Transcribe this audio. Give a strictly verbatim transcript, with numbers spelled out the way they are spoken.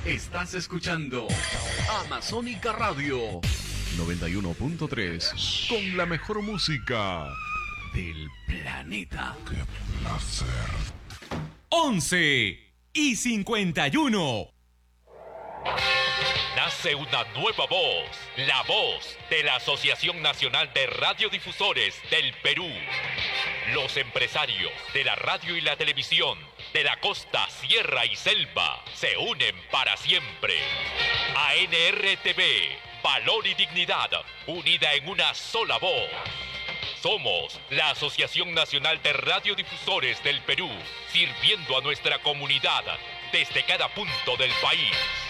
Estás escuchando Amazónica Radio noventa y uno punto tres con la mejor música del planeta. ¡Qué placer! once y cincuenta y uno. Nace una nueva voz, la voz de la Asociación Nacional de Radiodifusores del Perú. Los empresarios de la radio y la televisión de la costa, sierra y selva se unen para siempre. A N R T V, valor y dignidad, unida en una sola voz. Somos la Asociación Nacional de Radiodifusores del Perú, sirviendo a nuestra comunidad desde cada punto del país.